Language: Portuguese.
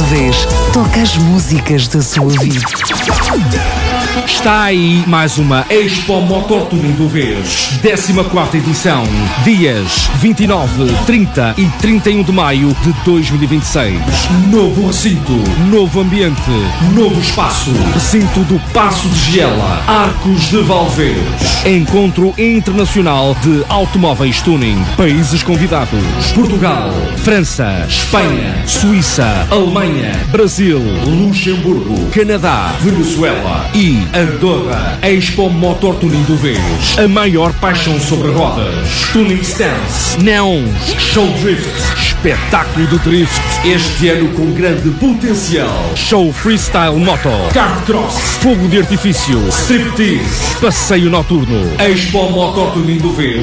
Vez toca as músicas da sua vida. Está aí mais uma Expo Motor Tuning do Vez, 14ª edição, dias 29, 30 e 31 de maio de 2026. Novo recinto, novo ambiente, novo espaço. Recinto do Paço de Giela, Arcos de Valvez. Encontro internacional de automóveis tuning. Países convidados: Portugal, França, Espanha, Suíça, Alemanha, Brasil, Luxemburgo, Canadá, Venezuela e Andorra. Expo Motor Tuning do Vez, a maior paixão sobre rodas. Tuning stands, neons, show drift, espetáculo de drift. Este ano com grande potencial. Show freestyle moto, kart cross, fogo de artifício, striptease, passeio noturno. Expo Motor Tuning do Vez,